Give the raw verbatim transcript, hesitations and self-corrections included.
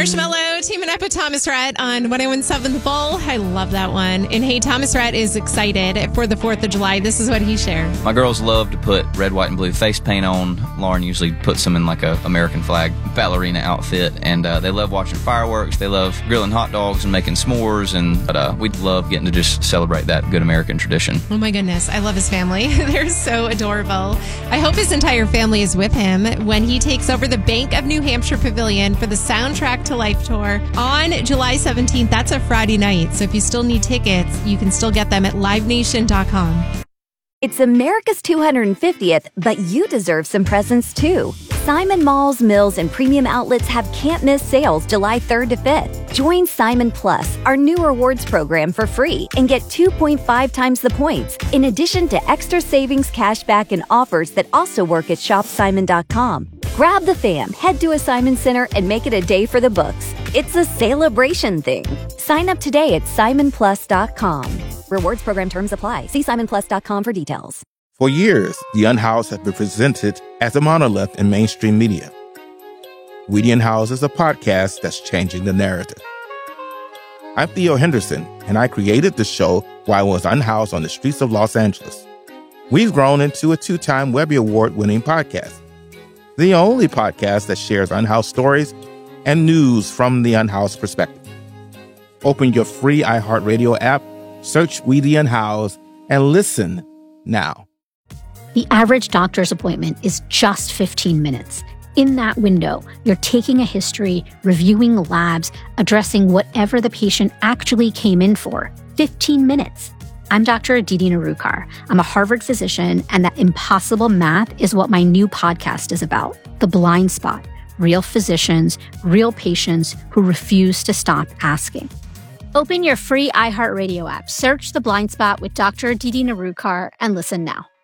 Marshmallow teaming up with Thomas Rhett on one oh one point seven The Bull. I love that one. And hey, Thomas Rhett is excited for the fourth of July. This is what he shared. My girls love to put red, white, and blue face paint on. Lauren usually puts them in like a American flag ballerina outfit. And uh, they love watching fireworks. They love grilling hot dogs and making s'mores. And but, uh, we love getting to just celebrate that good American tradition. Oh my goodness. I love his family. They're so adorable. I hope his entire family is with him when he takes over the Bank of New Hampshire Pavilion for the Soundtrack to Life tour on July seventeenth. That's a Friday night. So if you still need tickets, you can still get them at live nation dot com. It's America's two hundred fiftieth, but you deserve some presents too. Simon Malls, Mills, and Premium Outlets have can't-miss sales July third to fifth. Join Simon Plus, our new rewards program, for free and get two point five times the points, in addition to extra savings, cashback, and offers that also work at shop simon dot com. Grab the fam, head to a Simon Center, and make it a day for the books. It's a celebration thing. Sign up today at simon plus dot com. Rewards program terms apply. See simon plus dot com for details. For years, The Unhoused has been presented as a monolith in mainstream media. We the Unhoused is a podcast that's changing the narrative. I'm Theo Henderson, and I created the show while I was unhoused on the streets of Los Angeles. We've grown into a two-time Webby Award-winning podcast, the only podcast that shares unhoused stories and news from the unhoused perspective. Open your free iHeartRadio app, search We the Unhoused, and listen now. The average doctor's appointment is just fifteen minutes. In that window, you're taking a history, reviewing labs, addressing whatever the patient actually came in for. fifteen minutes. I'm Doctor Aditi Narukar. I'm a Harvard physician, and that impossible math is what my new podcast is about. The Blind Spot. Real physicians, real patients who refuse to stop asking. Open your free iHeartRadio app, search The Blind Spot with Doctor Aditi Narukar, and listen now.